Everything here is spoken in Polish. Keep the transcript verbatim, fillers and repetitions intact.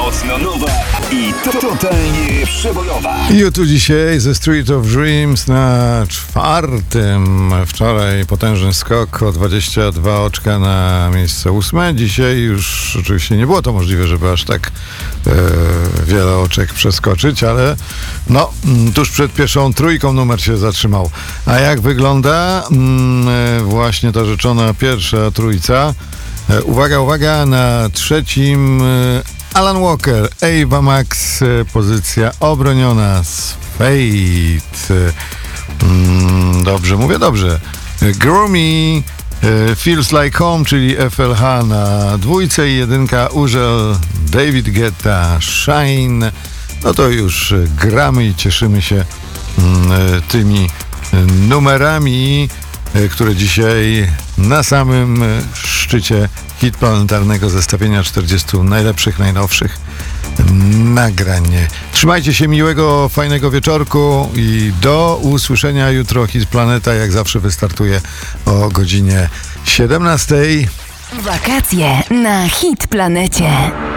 Mocno nowa i totalnie przebojowa. I tu dzisiaj ze Street of Dreams na czwartym. Wczoraj potężny skok o dwadzieścia dwa oczka na miejsce ósme. Dzisiaj już oczywiście nie było to możliwe, żeby aż tak e, wiele oczek przeskoczyć, ale no, tuż przed pierwszą trójką numer się zatrzymał. A jak wygląda mm, właśnie ta rzeczona pierwsza trójca? E, uwaga, uwaga, na trzecim e, Alan Walker, Ava Max, pozycja obroniona z Fate. Mm, dobrze, mówię dobrze. Groomy, Feels Like Home, czyli F L H na dwójce i jedynka Urzel, David Guetta, Shine. No to już gramy i cieszymy się mm, tymi numerami, które dzisiaj na samym szczycie hit planetarnego zestawienia czterdziestu najlepszych, najnowszych nagrań. Trzymajcie się, miłego, fajnego wieczorku i do usłyszenia jutro. Hit Planeta jak zawsze wystartuje o godzinie siedemnastej. Wakacje na Hit Planecie.